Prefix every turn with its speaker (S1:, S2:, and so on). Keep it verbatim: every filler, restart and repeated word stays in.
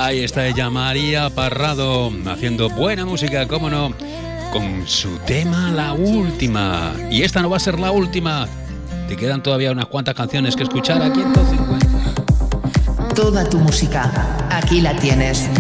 S1: Ahí está ella, María Parrado, haciendo buena música, cómo no, con su tema La Última. Y esta no va a ser la última. Te quedan todavía unas cuantas canciones que escuchar aquí en Top cincuenta.
S2: Toda tu música, aquí la tienes.